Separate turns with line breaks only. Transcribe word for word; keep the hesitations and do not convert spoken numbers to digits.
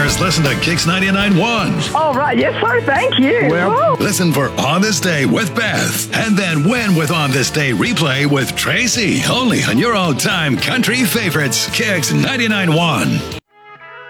First, listen to Kix ninety-nine point one.
All right. Yes, sir. Thank you.
Well,
Woo.
Listen for On This Day with Beth. And then win with On This Day replay with Tracy. Only on your all-time country favorites, Kix ninety-nine point one.